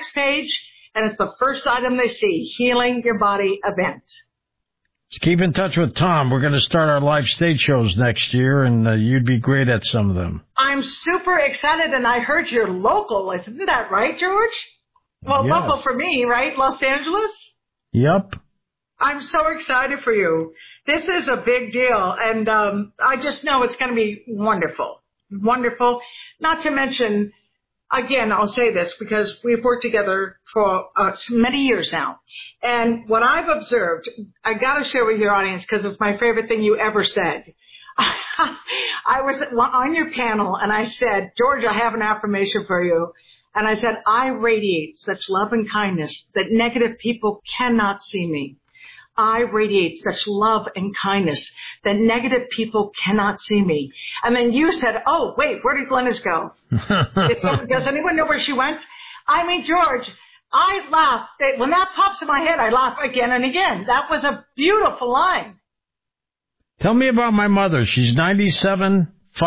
next page, and it's the first item they see, Healing Your Body event. Keep in touch with Tom. We're going to start our live stage shows next year, and you'd be great at some of them. I'm super excited, and I heard you're local. Isn't that right, George? Well, yes. Local for me, right? Los Angeles? Yep. I'm so excited for you. This is a big deal, and I just know it's going to be wonderful. Wonderful. Not to mention, again, I'll say this because we've worked together for many years now. And what I've observed, I got to share with your audience because it's my favorite thing you ever said. I was on your panel, and I said, George, I have an affirmation for you. And I said, I radiate such love and kindness that negative people cannot see me. I radiate such love and kindness that negative people cannot see me. And then you said, oh, wait, where did Glennis go? Does anyone know where she went? I mean, George, I laugh. When that pops in my head, I laugh again and again. That was a beautiful line. Tell me about my mother. She's 97,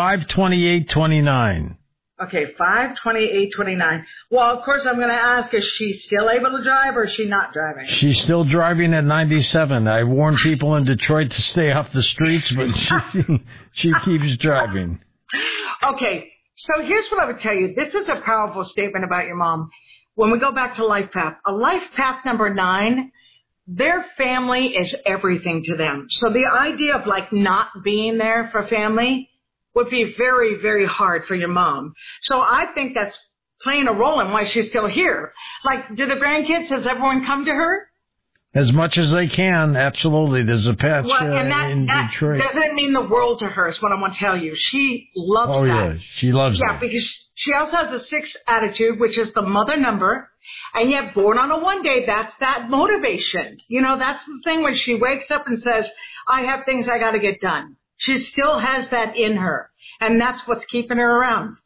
5/28/29. Okay, 5/28/29. Well, of course, I'm going to ask, is she still able to drive or is she not driving? She's still driving at 97. I warn people in Detroit to stay off the streets, but she keeps driving. Okay, so here's what I would tell you. This is a powerful statement about your mom. When we go back to Life Path, a Life Path number 9, their family is everything to them. So the idea of like not being there for family would be very, very hard for your mom. So I think that's playing a role in why she's still here. Like, do the grandkids, has everyone come to her? As much as they can, absolutely. There's a patch in Detroit. That doesn't mean the world to her, is what I want to tell you. She loves that. Oh, yeah, she loves that. Yeah, because she also has a 6 attitude, which is the mother number. And yet, born on a 1 day, that's that motivation. You know, that's the thing when she wakes up and says, I have things I got to get done. She still has that in her, and that's what's keeping her around.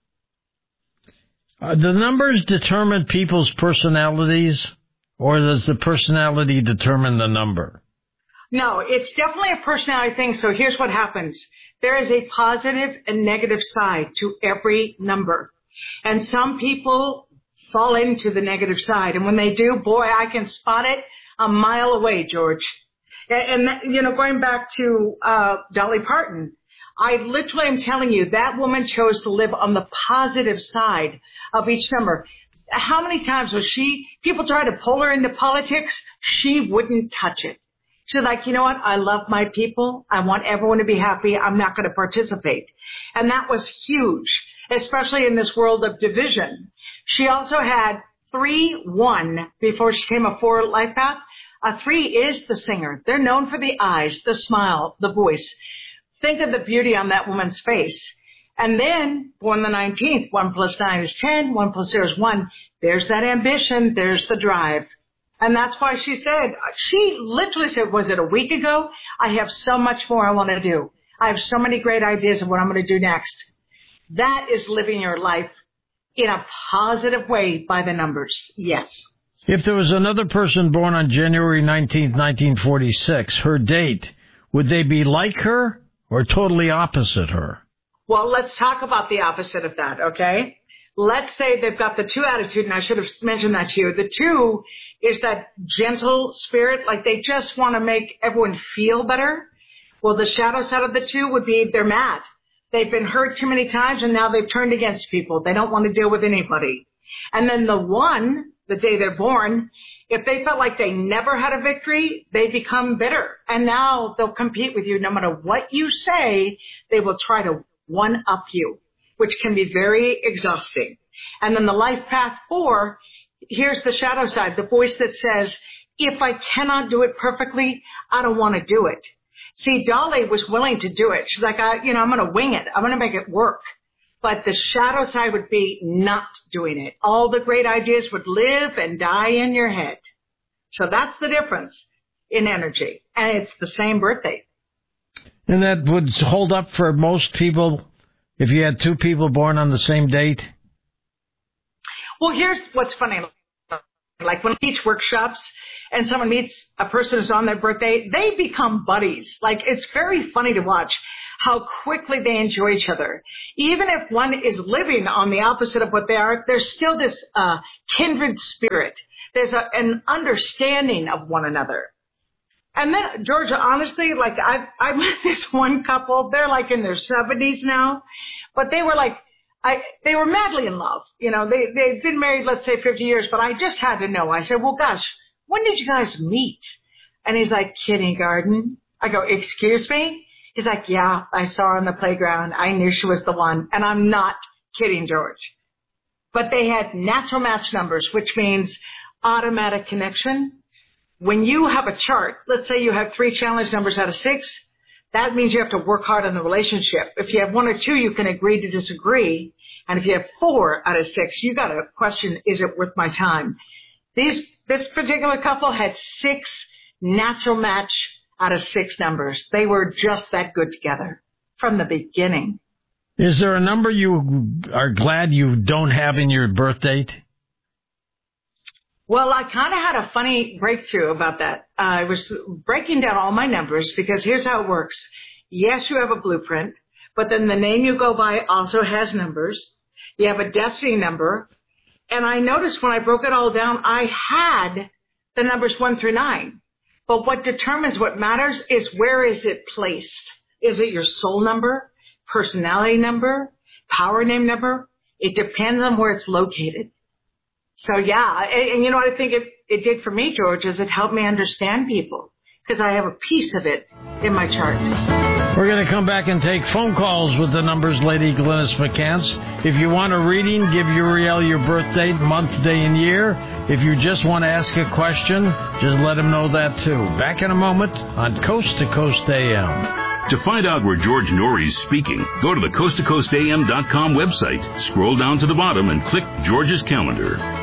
The numbers determine people's personalities, or does the personality determine the number? No, it's definitely a personality thing, so here's what happens. There is a positive and negative side to every number, and some people fall into the negative side, and when they do, boy, I can spot it a mile away, George. And, you know, going back to Dolly Parton, I literally am telling you, that woman chose to live on the positive side of each number. How many times was people tried to pull her into politics, she wouldn't touch it. She's like, you know what, I love my people, I want everyone to be happy, I'm not going to participate. And that was huge, especially in this world of division. She also had 3-1 before she became a 4 Life Path. A 3 is the singer. They're known for the eyes, the smile, the voice. Think of the beauty on that woman's face. And then, born the 19th, 1 + 9 is 10, 1 + 0 is 1. There's that ambition, there's the drive. And that's why she literally said, was it a week ago? I have so much more I want to do. I have so many great ideas of what I'm going to do next. That is living your life in a positive way by the numbers. Yes. If there was another person born on January 19th, 1946, her date, would they be like her or totally opposite her? Well, let's talk about the opposite of that, okay? Let's say they've got the 2 attitude, and I should have mentioned that to you. The 2 is that gentle spirit, like they just want to make everyone feel better. Well, the shadow side of the 2 would be they're mad. They've been hurt too many times, and now they've turned against people. They don't want to deal with anybody. And then the 1, the day they're born, if they felt like they never had a victory, they become bitter. And now they'll compete with you. No matter what you say, they will try to one-up you, which can be very exhausting. And then the Life Path 4, here's the shadow side, the voice that says, if I cannot do it perfectly, I don't want to do it. See, Dolly was willing to do it. She's like, I'm going to wing it. I'm going to make it work. But the shadow side would be not doing it. All the great ideas would live and die in your head. So that's the difference in energy. And it's the same birthday. And that would hold up for most people if you had 2 people born on the same date? Well, here's what's funny. Like when I teach workshops and someone meets a person who's on their birthday, they become buddies. Like it's very funny to watch how quickly they enjoy each other. Even if one is living on the opposite of what they are, there's still this kindred spirit. There's an understanding of one another. And then, Georgia, honestly, like I met this one couple, they're like in their 70s now, but they were like, they were madly in love. You know, they've been married, let's say 50 years, but I just had to know. I said, well, gosh, when did you guys meet? And he's like, kindergarten. I go, excuse me? He's like, yeah, I saw her on the playground. I knew she was the one. And I'm not kidding, George. But they had natural match numbers, which means automatic connection. When you have a chart, let's say you have 3 challenge numbers out of 6, that means you have to work hard on the relationship. If you have 1 or 2, you can agree to disagree. And if you have 4 out of 6, you got to question, is it worth my time? This particular couple had 6 natural match out of 6 numbers. They were just that good together from the beginning. Is there a number you are glad you don't have in your birth date? Well, I kind of had a funny breakthrough about that. I was breaking down all my numbers because here's how it works. Yes, you have a blueprint, but then the name you go by also has numbers. You have a destiny number. And I noticed when I broke it all down, I had the numbers 1 through 9. But what determines what matters is where is it placed? Is it your soul number, personality number, power name number? It depends on where it's located. So, yeah, and you know what I think it did for me, George, is it helped me understand people because I have a piece of it in my chart. We're going to come back and take phone calls with the numbers, Lady Glynis McCants. If you want a reading, give Uriel your birth date, month, day, and year. If you just want to ask a question, just let him know that, too. Back in a moment on Coast to Coast AM. To find out where George Norrie's speaking, go to the coasttocoastam.com website, scroll down to the bottom, and click George's calendar.